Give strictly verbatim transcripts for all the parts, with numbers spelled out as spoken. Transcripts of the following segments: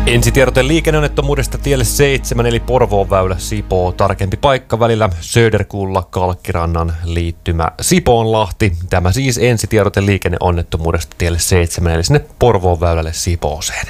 Ensitiedote liikenneonnettomuudesta tielle seitsemän eli Porvoon väylä Sipoo. Tarkempi paikka välillä Söderkulla Kalkkirannan liittymä Sipoonlahti. Tämä siis ensitiedote liikenneonnettomuudesta tielle seitsemän eli sinne Porvoon väylälle Sipooseen.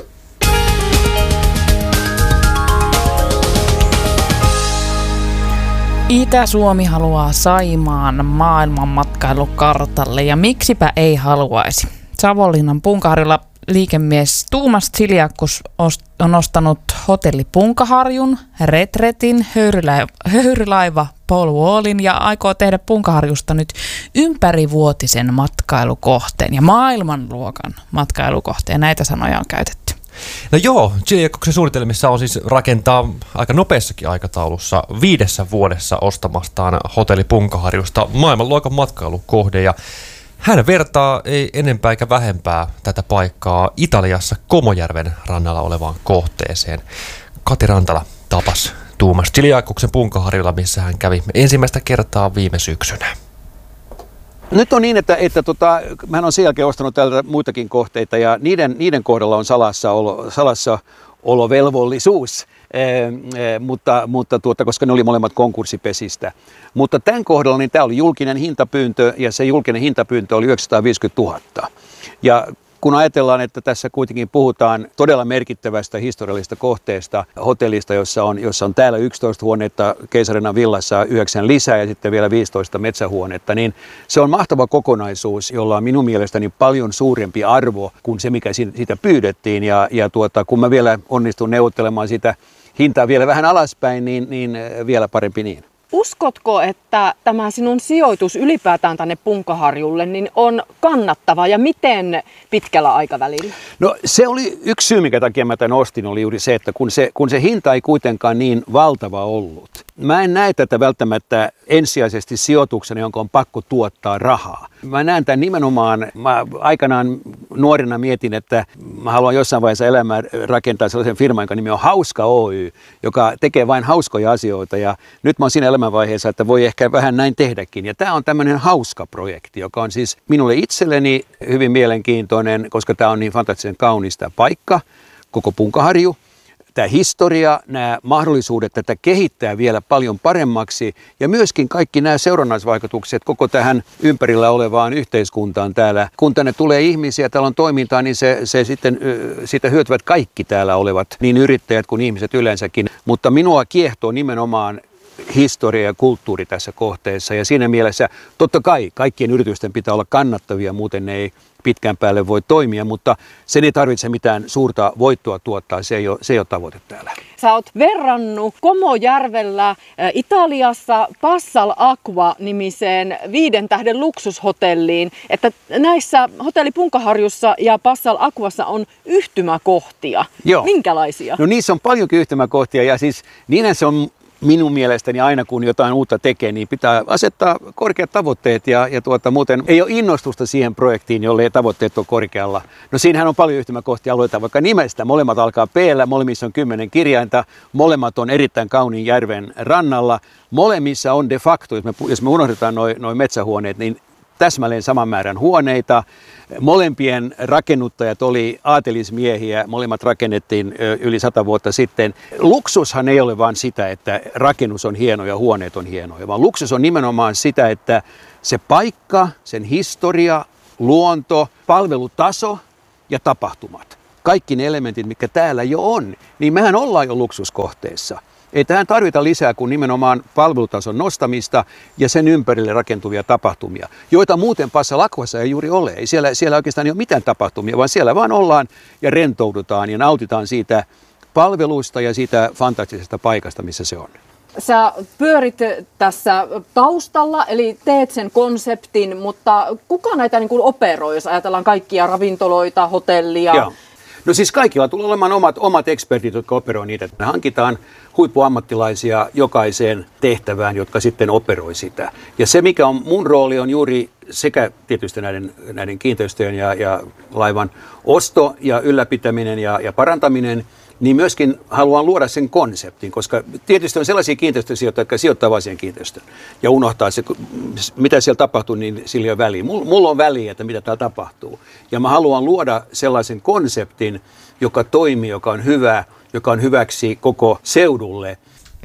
Itä-Suomi haluaa Saimaan maailmanmatkailukartalle ja miksipä ei haluaisi. Savonlinnan Punkaharjulla liikemies Tuomas Tsiliakus on ostanut hotelli Punkaharjun, Retretin, höyrylaiva, höyrylaiva Paul Wallin ja aikoo tehdä Punkaharjusta nyt ympärivuotisen matkailukohteen ja maailmanluokan matkailukohteen. Näitä sanoja on käytetty. No joo, Tsiliakuksen suunnitelmissa on siis rakentaa aika nopeassakin aikataulussa viidessä vuodessa ostamastaan hotelli Punkaharjusta maailmanluokan matkailukohde ja hän vertaa ei enempää eikä vähempää tätä paikkaa Italiassa Komojärven rannalla olevaan kohteeseen. Kati Rantala tapas Tuomas Tsiliakuksen Punkaharjulla, missä hän kävi ensimmäistä kertaa viime syksynä. Nyt on niin, että, että tota, hän on sen jälkeen ostanut täältä muitakin kohteita ja niiden, niiden kohdalla on salassa olo, salassa olovelvollisuus, ee, ee, mutta, mutta tuota, koska ne oli molemmat konkurssipesistä. Mutta tämän kohdalla niin tämä oli julkinen hintapyyntö ja se julkinen hintapyyntö oli yhdeksänsataaviisikymmentätuhatta. Ja kun ajatellaan, että tässä kuitenkin puhutaan todella merkittävästä historiallisesta kohteesta, hotellista, jossa on, jossa on täällä yksitoista huonetta, Keisarinan villassa yhdeksän lisää ja sitten vielä viisitoista metsähuonetta, niin se on mahtava kokonaisuus, jolla on minun mielestäni paljon suurempi arvo kuin se, mikä siitä pyydettiin. Ja, ja tuota, kun mä vielä onnistun neuvottelemaan sitä hintaa vielä vähän alaspäin, niin, niin vielä parempi niin. Uskotko, että tämä sinun sijoitus ylipäätään tänne Punkaharjulle niin on kannattava ja miten pitkällä aikavälillä? No se oli yksi syy, minkä takia mä tämän ostin, oli juuri se, että kun se, kun se hinta ei kuitenkaan niin valtava ollut. Mä en näe tätä välttämättä ensisijaisesti sijoituksena, jonka on pakko tuottaa rahaa. Mä näen tämän nimenomaan, mä aikanaan nuorena mietin, että mä haluan jossain vaiheessa elämää rakentaa sellaisen firman, jonka nimi on Hauska Oy, joka tekee vain hauskoja asioita ja nyt mä oon siinä elämänvaiheessa, että voi ehkä vähän näin tehdäkin. Ja tämä on tämmöinen hauska projekti, joka on siis minulle itselleni hyvin mielenkiintoinen, koska tämä on niin fantastisen kaunis tämä paikka, koko Punkaharju. Tämä historia, nämä mahdollisuudet tätä kehittää vielä paljon paremmaksi ja myöskin kaikki nämä seurannaisvaikutukset koko tähän ympärillä olevaan yhteiskuntaan täällä. Kun tänne tulee ihmisiä, täällä on toimintaa, niin se, se sitten, siitä hyötyvät kaikki täällä olevat, niin yrittäjät kuin ihmiset yleensäkin. Mutta minua kiehtoo nimenomaan historia ja kulttuuri tässä kohteessa ja siinä mielessä totta kai kaikkien yritysten pitää olla kannattavia, muuten ne ei pitkään päälle voi toimia, mutta sen ei tarvitse mitään suurta voittoa tuottaa, se ei ole, se ei ole tavoite täällä. Sä oot verrannut Komojärvellä Italiassa Passal Acqua-nimiseen viiden tähden luksushotelliin, että näissä hotelli Punkaharjussa ja Passal Acquassa on yhtymäkohtia. Joo. Minkälaisia? No niissä on paljonkin yhtymäkohtia ja siis niinhän se on minun mielestäni aina kun jotain uutta tekee, niin pitää asettaa korkeat tavoitteet ja, ja tuota, muuten ei ole innostusta siihen projektiin, jolle tavoitteet on korkealla. No siinähän on paljon yhtymäkohtia alueita vaikka nimestä. Molemmat alkaa P-llä, molemmissa on kymmenen kirjainta, molemmat on erittäin kauniin järven rannalla. Molemmissa on de facto, jos me, jos me unohdetaan noin noi metsähuoneet, niin täsmälleen saman määrän huoneita. Molempien rakennuttajat oli aatelismiehiä, molemmat rakennettiin yli sata vuotta sitten. Luksushan ei ole vain sitä, että rakennus on hieno ja huoneet on hienoja, vaan luksus on nimenomaan sitä, että se paikka, sen historia, luonto, palvelutaso ja tapahtumat. Kaikki ne elementit, mitkä täällä jo on, niin mehän ollaan jo luksuskohteessa. Ei tähän tarvita lisää kuin nimenomaan palvelutason nostamista ja sen ympärille rakentuvia tapahtumia, joita muuten Passal Acquassa ei juuri ole. Ei siellä, siellä oikeastaan ei ole mitään tapahtumia, vaan siellä vaan ollaan ja rentoudutaan ja nautitaan siitä palvelusta ja siitä fantastisesta paikasta, missä se on. Sä pyörit tässä taustalla, eli teet sen konseptin, mutta kuka näitä niin kuin operoi, jos ajatellaan kaikkia ravintoloita, hotellia? Joo. No siis kaikilla tulee olemaan omat, omat ekspertit, jotka operoi niitä. Me hankitaan huippuammattilaisia jokaiseen tehtävään, jotka sitten operoi sitä. Ja se, mikä on mun rooli, on juuri sekä tietysti näiden, näiden kiinteistöjen ja, ja laivan osto ja ylläpitäminen ja, ja parantaminen. niin myöskin haluan luoda sen konseptin, koska tietysti on sellaisia kiinteistösijoittajia, jotka sijoittaa vain siihen kiinteistöön ja unohtaa se, mitä siellä tapahtuu, niin sillä ei ole väliä. Mulla on väliä, että mitä täällä tapahtuu. Ja mä haluan luoda sellaisen konseptin, joka toimii, joka on hyvä, joka on hyväksi koko seudulle.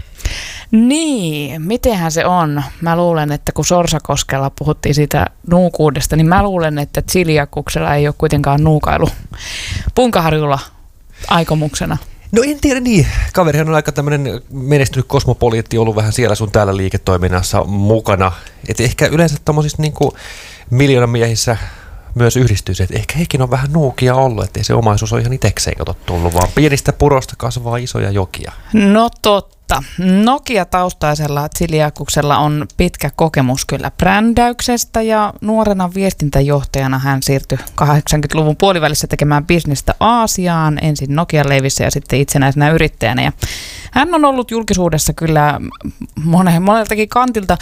Niin, mitenhän se on? Mä luulen, että kun Sorsakoskella puhuttiin siitä nuukuudesta, niin mä luulen, että Chiliakuksella ei ole kuitenkaan nuukailu Punkaharjulla aikomuksena. No en tiedä niin. Kaverihan on aika tämmöinen menestynyt kosmopoliitti, ollut vähän siellä sun täällä liiketoiminnassa mukana. Et ehkä yleensä tommosissa niinku miljoonamiehissä myös yhdistyy se, että ehkä hekin on vähän nuukia ollut, ettei se omaisuus ole ihan itsekseen kato tullut, vaan pienistä purosta kasvaa isoja jokia. No totta. Nokia-taustaisella Chiliakuksella on pitkä kokemus kyllä brändäyksestä ja nuorena viestintäjohtajana hän siirtyi kahdeksankymmentäluvun puolivälissä tekemään bisnestä Aasiaan, ensin Nokian leivissä ja sitten itsenäisenä yrittäjänä. Ja hän on ollut julkisuudessa kyllä moneltakin kantilta,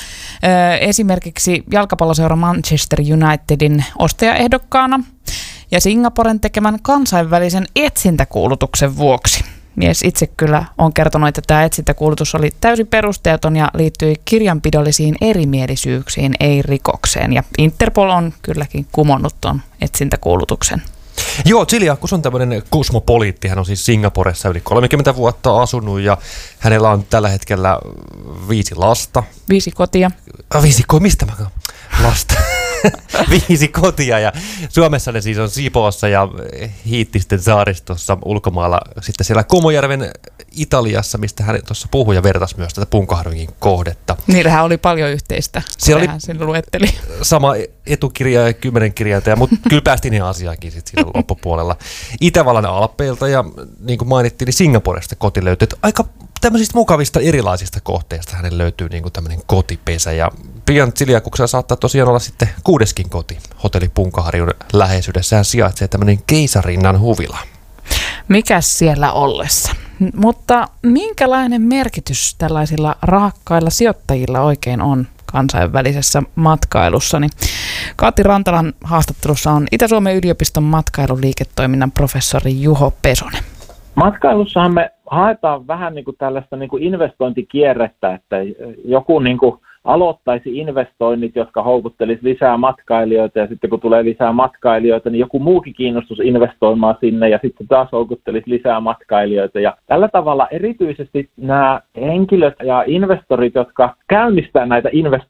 esimerkiksi jalkapalloseura Manchester Unitedin ostajaehdokkaana ja Singaporen tekemän kansainvälisen etsintäkuulutuksen vuoksi. Mies itse kyllä on kertonut, että tämä etsintäkuulutus oli täysin perusteeton ja liittyi kirjanpidollisiin erimielisyyksiin, ei rikokseen. Ja Interpol on kylläkin kumonnut tuon etsintäkuulutuksen. Joo, Chiliakus on tämmöinen kosmopoliitti. Hän on siis Singaporessa yli kolmekymmentä vuotta asunut ja hänellä on tällä hetkellä viisi lasta. Viisi kotia. Ah, viisi kotia? Mistä mä lasta? Viisi kotia ja Suomessa ne siis on Sipoossa ja Hiittisten saaristossa ulkomaalla sitten siellä Komojärven Italiassa, mistä hän tuossa puhui ja vertasi myös tätä Punkaharjunkin kohdetta. Niillähän oli paljon yhteistä, siellä oli sen luetteli. Sama etukirja ja kymmenen kirjainta, mutta kyllä päästiin ihan asiaankin sitten siinä loppupuolella. Itävallan Alpeilta ja niin kuin mainittiin, niin Singaporesta koti löytyy. Aika tämmöisistä mukavista erilaisista kohteista hänen löytyy niin kuin tämmöinen kotipesä ja pian Chiliakuksella saattaa tosiaan olla sitten kuudeskin koti. Hotelli Punkaharjun läheisyydessään sijaitsee tämmöinen Keisarinnan huvila. Mikäs siellä ollessa? Mutta minkälainen merkitys tällaisilla rahakkailla sijoittajilla oikein on kansainvälisessä matkailussa? Niin Kati Rantalan haastattelussa on Itä-Suomen yliopiston matkailuliiketoiminnan professori Juho Pesonen. Matkailussahan me haetaan vähän niin kuin tällaista niin kuin investointikierrettä, että joku niin kuin aloittaisi investoinnit, jotka houkuttelisi lisää matkailijoita ja sitten kun tulee lisää matkailijoita, niin joku muukin kiinnostus investoimaan sinne ja sitten taas houkuttelisi lisää matkailijoita. Ja tällä tavalla erityisesti nämä henkilöt ja investorit, jotka käynnistää näitä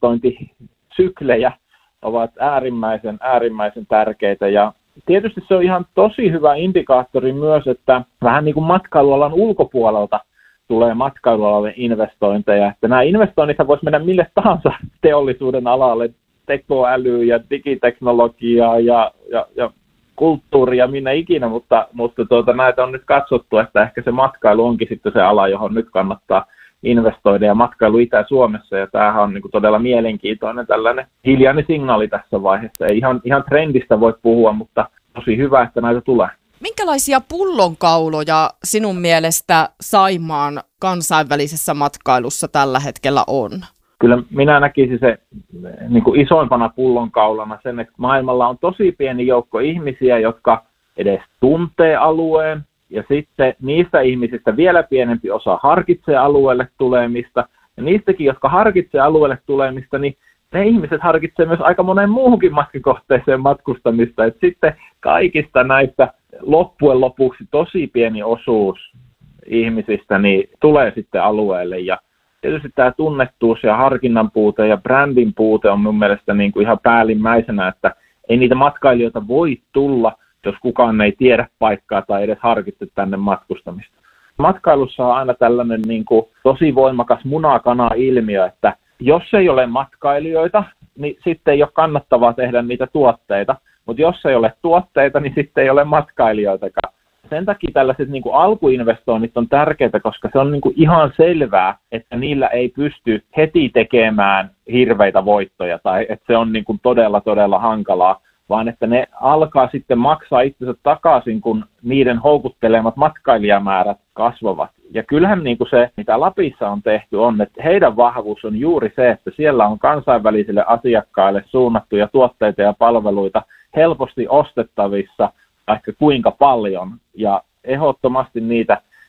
investointisyklejä, ovat äärimmäisen, äärimmäisen tärkeitä ja tietysti se on ihan tosi hyvä indikaattori myös, että vähän niin kuin matkailualan ulkopuolelta tulee matkailualalle investointeja. Että nämä investoinnit voisi mennä mille tahansa teollisuuden alalle, tekoälyä ja digiteknologiaa ja, ja, ja kulttuuria minne ikinä, mutta, mutta tuota, näitä on nyt katsottu, että ehkä se matkailu onkin sitten se ala, johon nyt kannattaa investoida ja matkailu Itä-Suomessa, ja tämähän on niin kuin todella mielenkiintoinen tällainen hiljainen signaali tässä vaiheessa. Ei ihan, ihan trendistä voi puhua, mutta tosi hyvä, että näitä tulee. Minkälaisia pullonkauloja sinun mielestä Saimaan kansainvälisessä matkailussa tällä hetkellä on? Kyllä minä näkisin se niin kuin isoimpana pullonkaulana sen, että maailmalla on tosi pieni joukko ihmisiä, jotka edes tuntee alueen, ja sitten niistä ihmisistä vielä pienempi osa harkitsee alueelle tulemista, ja niistäkin, jotka harkitsee alueelle tulemista, niin ne ihmiset harkitsee myös aika moneen muuhunkin matkakohteeseen matkustamista, että sitten kaikista näistä loppujen lopuksi tosi pieni osuus ihmisistä niin tulee sitten alueelle, ja tietysti tämä tunnettuus ja harkinnan puute ja brändin puute on mun mielestä niin kuin ihan päällimmäisenä, että ei niitä matkailijoita voi tulla, jos kukaan ei tiedä paikkaa tai edes harkitse tänne matkustamista. Matkailussa on aina tällainen niin kuin tosi voimakas muna-kana-ilmiö, että jos ei ole matkailijoita, niin sitten ei ole kannattavaa tehdä niitä tuotteita, mutta jos ei ole tuotteita, niin sitten ei ole matkailijoitakaan. Sen takia tällaiset niin kuin alkuinvestoinnit on tärkeitä, koska se on niin kuin ihan selvää, että niillä ei pysty heti tekemään hirveitä voittoja tai että se on niin kuin todella, todella hankalaa, vaan että ne alkaa sitten maksaa itsensä takaisin, kun niiden houkuttelemat matkailijamäärät kasvavat. Ja kyllähän niin kuin se, mitä Lapissa on tehty, on, että heidän vahvuus on juuri se, että siellä on kansainvälisille asiakkaille suunnattuja tuotteita ja palveluita helposti ostettavissa, vaikka kuinka paljon. Ja ehdottomasti niitä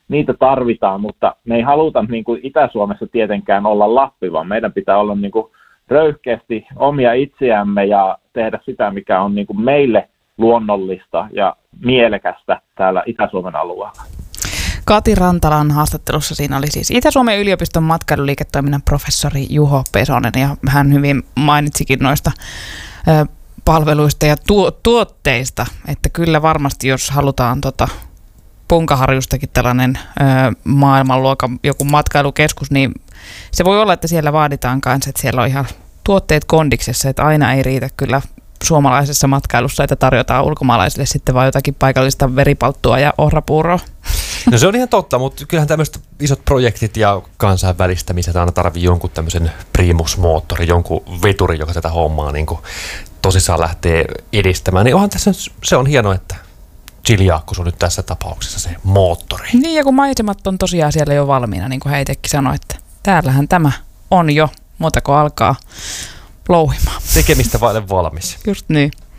niitä tarvitaan, mutta me ei haluta niin kuin Itä-Suomessa tietenkään olla Lappi, vaan meidän pitää olla niin kuin röyhkeästi omia itseämme ja tehdä sitä, mikä on niin kuin meille luonnollista ja mielekästä täällä Itä-Suomen alueella. Kati Rantalan haastattelussa siinä oli siis Itä-Suomen yliopiston matkailuliiketoiminnan professori Juho Pesonen, ja hän hyvin mainitsikin noista ö, palveluista ja tuo, tuotteista, että kyllä varmasti jos halutaan tota Punkaharjustakin tällainen ö, maailmanluokan joku matkailukeskus, niin se voi olla, että siellä vaaditaan kanssa, että siellä on ihan tuotteet kondiksessa, että aina ei riitä kyllä suomalaisessa matkailussa, että tarjotaan ulkomaalaisille sitten vaan jotakin paikallista veripalttua ja ohrapuuroa. No se on ihan totta, mutta kyllähän tämmöiset isot projektit ja kansainvälistämiset aina tarvii jonkun tämmöisen primusmoottori, jonkun veturi, joka tätä hommaa niin kuin tosissaan lähtee edistämään. Niin onhan tässä, se on hienoa, että Chiliakkus on nyt tässä tapauksessa se moottori. Niin, ja kun maisemat on tosiaan siellä jo valmiina, niin kuin Heitekin sanoi, että täällähän tämä on jo, muuta kuin alkaa louhimaan. Tekemistä vaille valmis. Just niin.